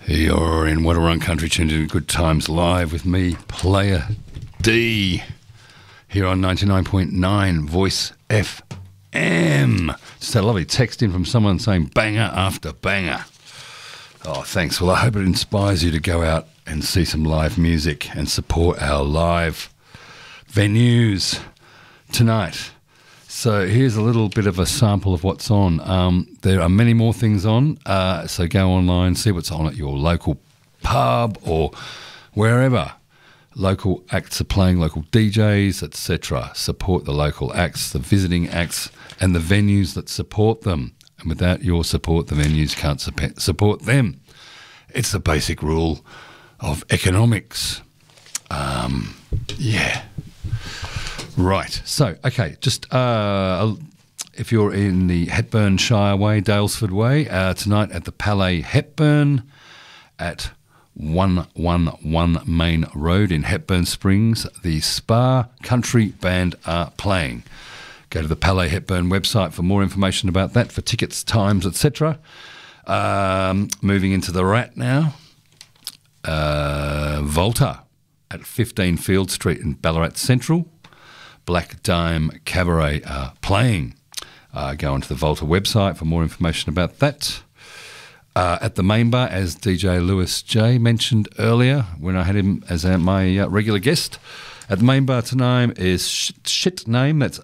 You're in Wadawurrung Country, tuned in Good Times Live with me, Player D, here on 99.9 Voice FM. Just a lovely text in from someone saying banger after banger. Oh, thanks. Well, I hope it inspires you to go out and see some live music and support our live venues tonight. So here's a little bit of a sample of what's on. There are many more things on, so go online, see what's on at your local pub or wherever. Local acts are playing, local DJs, etc. Support the local acts, the visiting acts, and the venues that support them. And without your support, the venues can't support them. It's the basic rule of economics. Yeah. Right, so, okay, just if you're in the Hepburnshire way, Daylesford way, tonight at the Palais Hepburn at 111 Main Road in Hepburn Springs, the Spa Country Band are playing. Go to the Palais Hepburn website for more information about that, for tickets, times, etc. Moving into the Rat now, Volta at 15 Field Street in Ballarat Central. Black Dime Cabaret are playing. Go onto the Volta website for more information about that. At the main bar, as DJ Lewis J mentioned earlier when I had him as my regular guest, at the main bar tonight is Shit Name, that's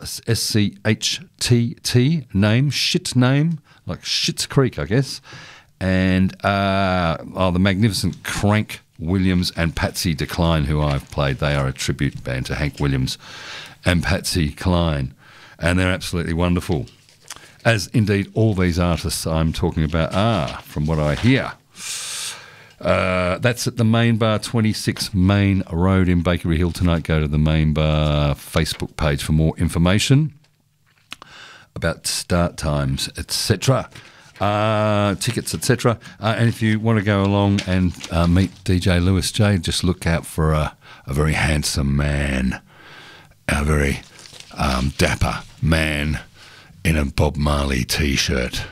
SCHTT name, Shit Name, like Schitt's Creek, I guess. And the magnificent Crank Williams and Patsy Decline, who I've played. They are a tribute band to Hank Williams and Patsy Cline, and they're absolutely wonderful, as indeed all these artists I'm talking about are, from what I hear. That's at the Main Bar, 26 Main Road in Bakery Hill tonight. Go to the Main Bar Facebook page for more information about start times, etc., tickets, etc. And if you want to go along and meet DJ Lewis J, just look out for a very handsome man, a very dapper man in a Bob Marley T-shirt.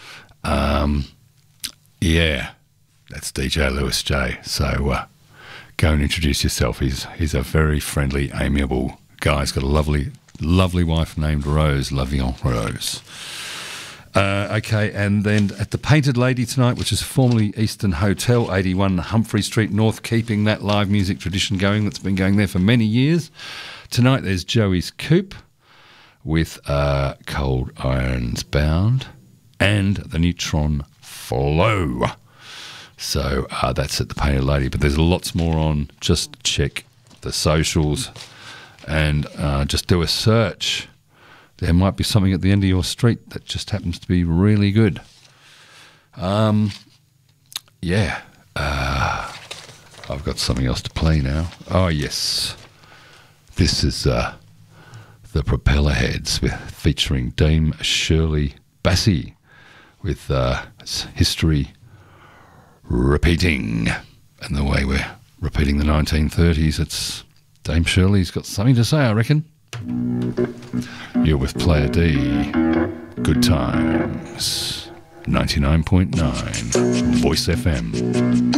Yeah, that's DJ Lewis J. So go and introduce yourself. He's a very friendly, amiable guy. He's got a lovely wife named Rose, Lavion Rose. Okay, and then at the Painted Lady tonight, which is formerly Eastern Hotel, 81 Humphrey Street North, keeping that live music tradition going that's been going there for many years. Tonight there's Joey's Coop with Cold Irons Bound and the Neutron Flow. So that's at the Painted Lady, but there's lots more on. Just check the socials and just do a search. There might be something at the end of your street that just happens to be really good. Yeah. I've got something else to play now. Oh, yes. This is the Propellerheads featuring Dame Shirley Bassey with history repeating. And the way we're repeating the 1930s, it's Dame Shirley's got something to say, I reckon. You're with Player D. Good Times. 99.9 Voice FM.